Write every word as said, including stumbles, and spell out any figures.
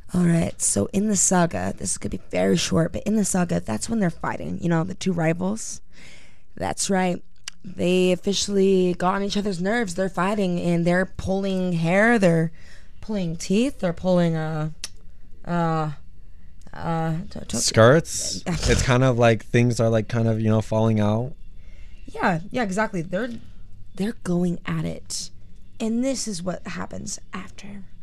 All right, so in the saga, this is gonna be very short, but in the saga, that's when they're fighting. You know, the two rivals. That's right. They officially got on each other's nerves. They're fighting and they're pulling hair. They're pulling teeth. They're pulling uh uh uh t- t- Skirts. It's kind of like things are like kind of, you know, falling out. yeah, yeah, exactly. They're they're going at it, and this is what happens after.